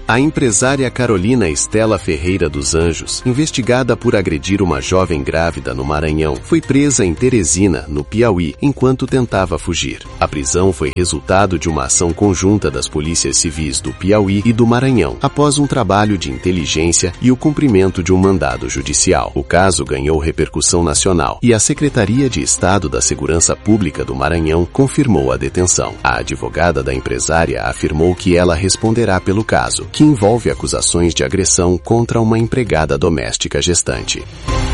A empresária Carolina Estela Ferreira dos Anjos, investigada por agredir uma jovem grávida no Maranhão, foi presa em Teresina, no Piauí, enquanto tentava fugir. A prisão foi resultado de uma ação conjunta das polícias civis do Piauí e do Maranhão, após um trabalho de inteligência e o cumprimento de um mandado judicial. O caso ganhou repercussão nacional e a Secretaria de Estado da Segurança Pública do Maranhão confirmou a detenção. A advogada da empresária afirmou que ela responderá pelo caso, que envolve acusações de agressão contra uma empregada doméstica gestante.